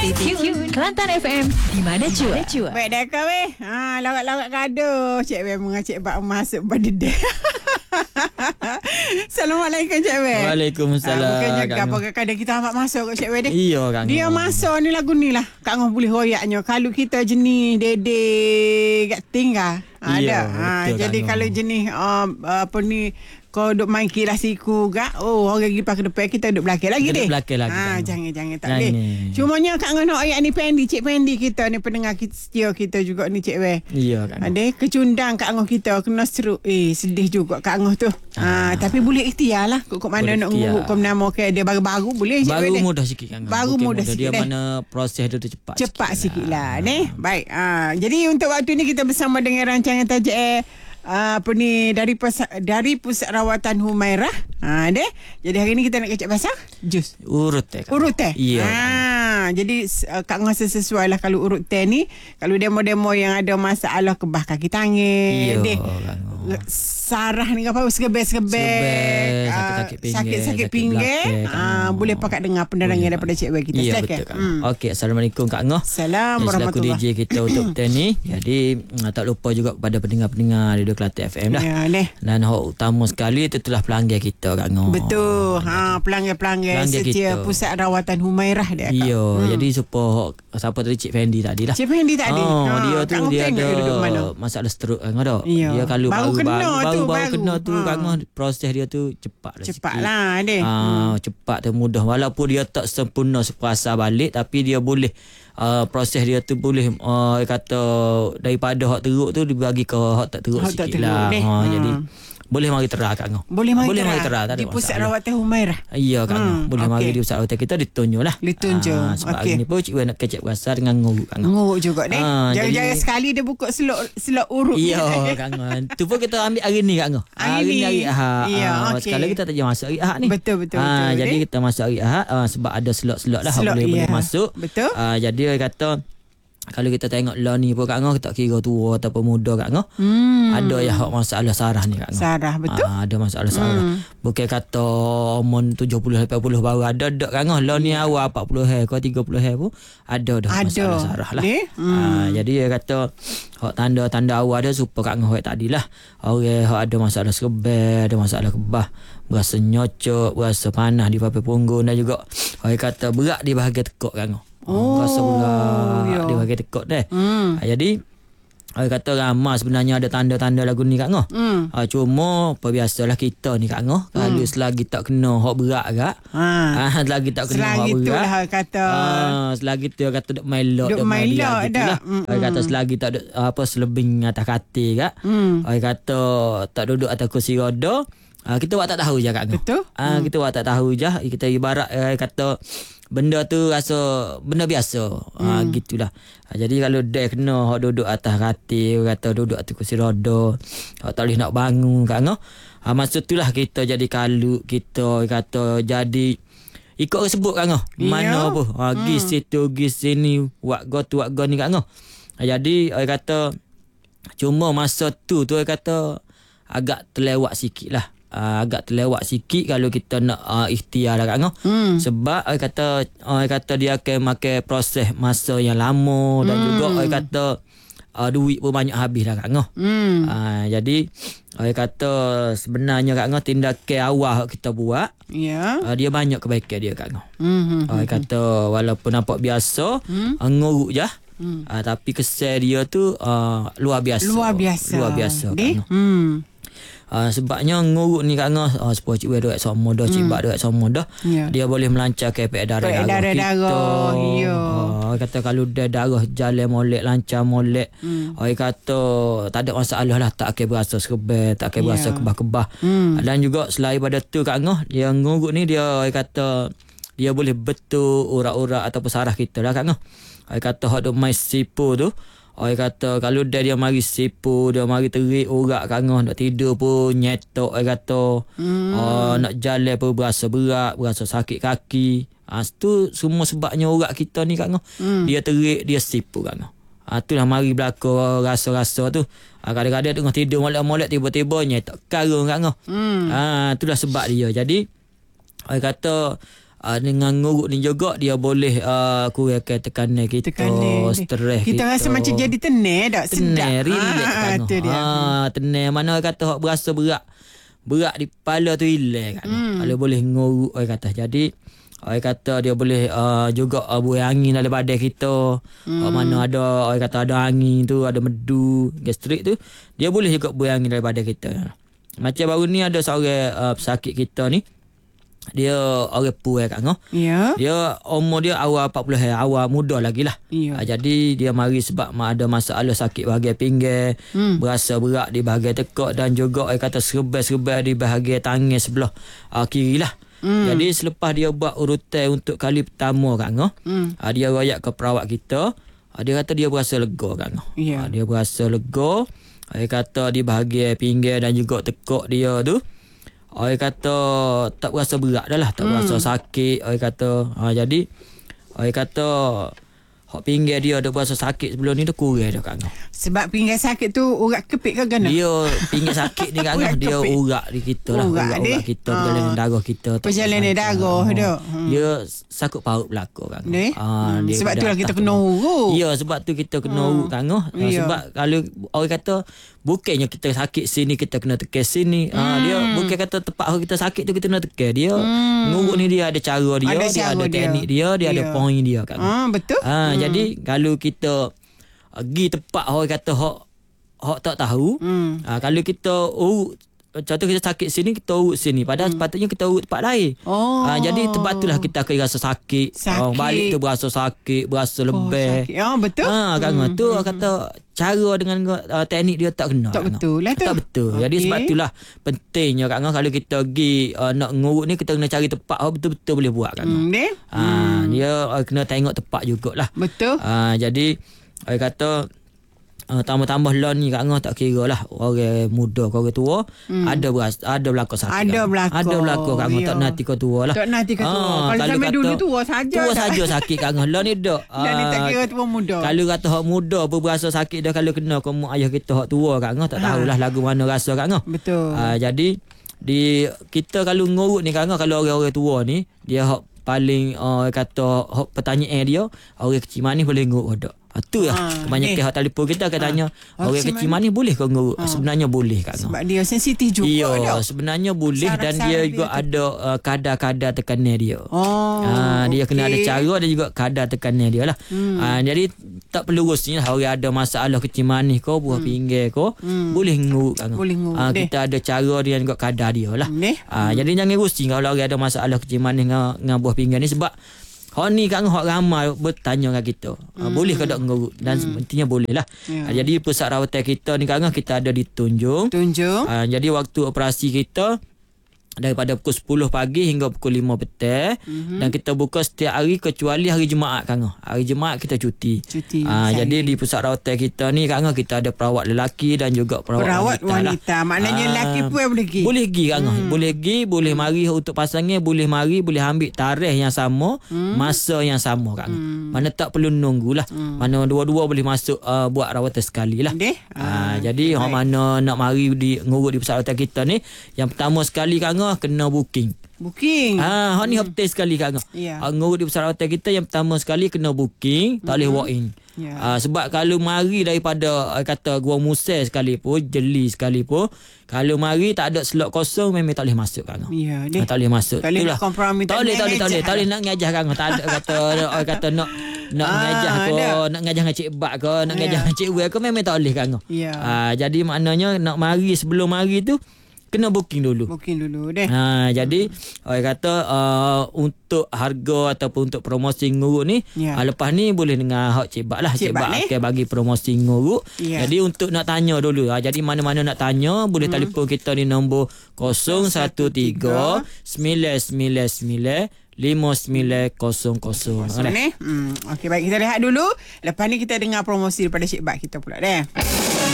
Stay tune Kelantan FM, di mana jua. Baik dah kau weh. Lawak-lawak gaduh. Cik Weh mengacik bak masuk badedeh. Assalamualaikum Cik Weh. Waalaikumsalam. Bukannya apa kadang kita amat masuk kat Cik Weh deh. Iya Kang. Dia masuk ni lagu ni lah. Kak Ngoh boleh royaknya. Kalau kita jenis dede kat tinggal. Iya, Ada. betul, Jadi Kak kalau Ngoh. jenis apa ni, kau duk main kilas siku gak, orang pergi ke depan kita duk belakang lagi Kita deh. duk belakang lagi, Kak Ngoh. Jangan tak Jangan. boleh. Cumanya Kak Ngoh nak ayat ni Pendi, Cik Pendi kita ni pendengar kita setia kita juga ni Cik Weh. Iya Kang. Ada kecundang Kak Ngoh kita kena seru. Sedih juga Kak Ngoh tu. Tapi boleh ikhtiar lah. Kok mana Boleh nak ikhtiar. nguruk kau nama ke dia baru-baru boleh Cik Baru Weh deh. mudah sikit Kang. Baru Bukan mudah sikit Dia deh. mana proses dia tu cepat Sikit lah ni. Baik. Jadi untuk waktu ni kita bersama dengan rancangan tajuk apa ni dari pusat rawatan Humairah. Deh. Jadi hari ni kita nak kecek pasal jus. Urut teh. Urut teh. Iya. Jadi Kak Ngoh sesuai lah kalau urut teh ni. Kalau demo-demo yang ada masalah kebah kaki tangan. Iya Deh. Kang. Sarah ni apa sekebel sakit pinggir boleh pakai dengar penerangan daripada Cik Wei kita. Iya Silakan. betul Kang. Okey, Assalamualaikum Kak Ngoh. Salam Selaku warahmatullahi. DJ kita untuk time ni. Jadi tak lupa juga kepada pendengar-pendengar Radio Kelantan FM dah. Ya, deh. Dan hak utama sekali itu telah pelanggan kita Kak Ngoh. Betul. Pelanggan setia kita. pusat rawatan Humairah dia. Kak. Iya, jadi supaya siapa tadi Cik Fendi tadi lah. Cik Fendi tadi. Dia tu Kak Ngoh dia tengok duduk mana. ada masalah stroke kan ada. Iya. Dia kalau Baru kena tu, baru baru. kena tu Kak Ngoh, proses dia tu cepat Cepatlah deh. cepat dan mudah walaupun dia tak sempurna sepuasa balik tapi dia boleh proses dia tu boleh kata daripada hak teruk tu dibagi ke hak tak teruk Hak tak sikit teruk lah. deh. Jadi boleh mari terah Kak Ngoh. Boleh mari terah tak ada di pusat masalah. rawatan Humairah. Iya Kak Ngoh. Boleh okey. mari di pusat rawatan kita ditunjuk lah. Ditunjuk. Sebab Okey. hari ni pun Cik Wan nak kecek puasa dengan nguruk Kak Ngoh. Nguruk juga deh. Jangan-jangan jadi- sekali dia buka slot urut. Iya Kak Ngoh. Tu pun kita ambil hari ni Kak Ngoh. Hari ni. hari Ahad. Ya, okey. Sekarang kita tak jangan masuk hari Ahad ni. Betul. Jadi deh. kita masuk hari Ahad sebab ada slot-slot lah Slot, boleh ya. masuk. Betul. Jadi dia kata kalau kita tengok law ni pun Kak Ngoh, tak kira tua ataupun muda Kak Ngoh. Ada yang hak masalah sarah ni Kak Ngoh. Sarah, betul. Ada masalah sarah. Bukan kata umur 70 80 baru ada Kak Ngoh. Law ni awal 40 hari ke 30 hari pun ada dah masalah sarah lah. Deh. Jadi dia kata hak tanda-tanda awal dia supaya Kak Ngoh tadi lah. Orang hak ada masalah sekebel, ada masalah kebah, berasa nyocok, berasa panas di papan punggung dan juga orang kata berat di bahagian tekuk Kak Ngoh. Rasa berat ya. di bahagian tekuk deh. Jadi orang kata ramai sebenarnya ada tanda-tanda lagu ni Kak Ngoh. Cuma apa biasalah kita ni Kak Ngoh, kalau selagi tak kena hak berat agak. Selagi tak kena hak Selagi tu berat. lah kata. Selagi tu kata duk main lot, Duk main lot dah. Orang kata selagi tak ada apa selebing atas katil Kak. Orang kata tak duduk atas kursi roda. Kita buat tak tahu je Kak Ngoh. Betul. Kita buat tak tahu je. Kita ibarat kata benda tu rasa benda biasa. Gitulah. Jadi kalau dia kena hak duduk atas katil, kata duduk atas kursi roda, hak tak boleh nak bangun Kak Ngoh. Maksud itulah kita jadi kalut, kita kata jadi ikut orang sebut Kak Ngoh. Mana apa. Gis situ, gis sini, buat go ni Kak Ngoh. Jadi orang kata cuma masa tu orang kata agak terlewat sikit lah. Agak terlewat sikit kalau kita nak ikhtiar lah Kak Ngoh. Sebab orang kata dia akan makan proses masa yang lama dan juga orang kata duit pun banyak habis lah Kak Ngoh. Jadi orang kata sebenarnya Kak Ngoh tindakan awal kita buat dia banyak kebaikan dia Kak Ngoh. Orang kata walaupun nampak biasa nguruk je. Tapi kesan dia tu luar biasa Kak Ngoh. Sebabnya nguruk ni Kak Ngoh supaya Cik Wei duit sama dah, Cik Bak duit sama dah. Dia boleh melancarkan peredaran darah kita. Kata kalau dia darah jalan molek, lancar molek. Orang kata tak ada masalah lah, tak akan berasa sekebel, tak akan berasa kebah-kebah. Dan juga selain pada tu Kak Ngoh, dia nguruk ni dia orang kata dia boleh betul urat-urat ataupun saraf kita lah Kak Ngoh. Orang kata hak duk main sipu tu, orang kata kalau dia mari sipu, dia mari terik urat Kak Ngoh, nak tidur pun nyetok, orang kata nak jalan pun berasa berat, berasa sakit kaki. Itu semua sebabnya urat kita ni Kak Ngoh. Dia terik, dia sipu Kak Ngoh. Itulah mari berlaku rasa-rasa tu. Kadang-kadang tengah tidur molek-molek tiba-tiba nyetok karung Kak Ngoh. Itulah sebab dia. Jadi orang kata dengan ngurut ni juga dia boleh kurangkan tekanan kita, stres kita rasa macam jadi tenang tak, tenang, relax kan. tu dia. Tenang, mana orang kata hok berasa berat di kepala tu relax kan. Kalau boleh ngurut orang kata. Jadi orang kata dia boleh juga buang angin dalam badan kita. Mana ada orang kata ada angin tu, ada medu, gastrik tu, dia boleh juga buang angin dalam badan kita. Macam baru ni ada seorang pesakit kita ni, dia orang puai kat ngah. Ya. Dia umur dia awal 40 hari, awal muda lagi lah. Ya. Jadi dia mari sebab ada masalah sakit bahagian pinggir, berasa berat di bahagian tekak dan juga orang kata serba-serba di bahagian tangan sebelah kiri lah. Jadi selepas dia buat urutan untuk kali pertama kat ngah, dia royak ke perawat kita. Dia kata dia berasa lega kat ngah. Ya. Dia berasa lega. Dia kata di bahagian pinggir dan juga tekak dia tu, orang kata tak berasa berat dah lah, tak berasa sakit. Orang kata jadi orang kata hak pinggir dia ada berasa sakit sebelum ni tu kurang dah kat ngah. Sebab pinggang sakit tu urat kepit ke gana? Dia pinggir sakit ni kat ngah, dia urat di kita lah, urat kita, perjalanan darah kita. Perjalanan darah tu. Dia sakut paut belakang kan. Sebab tu lah kita kena urut. Ya, sebab tu kita kena urut kan. Sebab kalau orang kata bukannya kita sakit sini kita kena tekan sini. Dia bukan kata tempat kita sakit tu kita kena tekan. Dia ngurut ni dia ada cara dia, dia ada teknik dia ada point dia kan. Betul. Jadi kalau kita pergi tempat orang kata hak tak tahu, kalau kita urut, contoh kita sakit sini, kita urut sini, padahal sepatutnya kita urut tempat lain. Jadi tempat itulah kita akan rasa sakit. Balik tu berasa sakit, berasa lebih. Betul. Kan tu kata cara dengan teknik dia tak kena. Tak betul lah tu. Tak betul. Jadi sebab itulah pentingnya kan kalau kita pergi nak ngurut ni, kita kena cari tempat betul-betul boleh buat kan. Dia kena tengok tempat jugalah. Betul. Jadi orang kata tambah-tambah lon ni kat ngah tak kira lah orang muda ke orang tua, ada berlaku sakit. Ada berlaku kat ngah, tak nanti kau tua lah. Tak nanti kau tua. Kalau zaman dulu tua saja. Tua saja sakit kat ngah. Lon ni dak. Dan ni tak kira tua muda. Kalau kata hak muda pun berasa sakit dah, kalau kena kamu ayah kita hak tua kat ngah, tak tahulah lagu mana rasa kat ngah. Betul. Jadi kita kalau ngurut ni kat ngah, kalau orang-orang tua ni dia hak paling kata hak pertanyaan dia, orang kecil manis boleh ngurut dak. Tu lah kebanyakan hak telefon kita akan tanya, orang kecil manis boleh kau ngurut? Sebenarnya boleh kan. Sebab dia sensitif juga. Ya, sebenarnya boleh. Dan dia juga ada kadar-kadar tekanan dia. Dia kena ada cara dan juga kadar tekanan dia lah. Jadi tak perlu rusnya orang ada masalah kecil manis kau, buah pinggir kau, boleh ngurut kan. Kita ada cara dia dan juga kadar dia lah. Jadi jangan rusing kalau orang ada masalah kecil manis dengan buah pinggir ni, sebab ni kan hak ramai bertanya dengan kita. Boleh ke tak ngurut? Dan intinya boleh lah. Jadi pusat rawatan kita ni kan kita ada di Tunjung. Jadi waktu operasi kita daripada pukul 10 pagi hingga pukul 5 petang. Dan kita buka setiap hari kecuali hari Jumaat kan. Hari Jumaat kita cuti. Jadi di pusat rawatan kita ni kan kita ada perawat lelaki dan juga perawat wanita. Maknanya lelaki pun boleh pergi. Boleh pergi kan. Boleh pergi, boleh mari untuk pasangan, boleh mari, boleh ambil tarikh yang sama, masa yang sama kan. Mana tak perlu nunggulah. Mana dua-dua boleh masuk buat rawatan sekali lah. Jadi mana nak mari ngurut di pusat rawatan kita ni, yang pertama sekali kan kena booking. Hak ni hotel sekali kan. Ngurut di pusat rawatan kita yang pertama sekali kena booking, tak boleh walk in. Sebab kalau mari daripada kata Gua Musa sekalipun, Jeli sekalipun, kalau mari tak ada slot kosong memang tak boleh masuk kan. Tak boleh masuk. Tak boleh nak kompromi. Tak boleh nak ngajah kan. Tak ada kata nak ngajah ke, nak ngajah dengan Cik Bak ke, nak ngajah dengan Cik Wei ke, memang tak boleh kan. Jadi maknanya nak mari, sebelum mari tu kena booking dulu deh. Jadi orang kata untuk harga ataupun untuk promosi ngurut ni, lepas ni boleh dengan hak Cik Bak lah. Cik Bak akan bagi promosi ngurut. Jadi untuk nak tanya dulu, jadi mana-mana nak tanya boleh telefon kita di nombor 013 999 5900. Okey, baik, kita lihat dulu. Lepas ni kita dengar promosi daripada Cik Bak kita pula deh.